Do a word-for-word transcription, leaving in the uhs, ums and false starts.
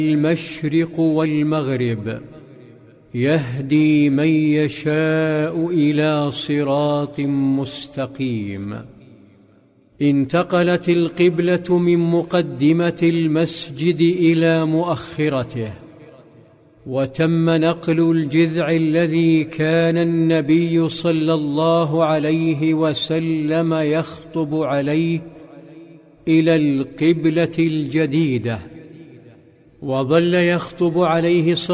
المشرق والمغرب، يهدي من يشاء إلى صراط مستقيم. انتقلت القبلة من مقدمة المسجد إلى مؤخرته، وتم نقل الجذع الذي كان النبي صلى الله عليه وسلم يخطب عليه إلى القبلة الجديدة، وظل يخطب عليه صلى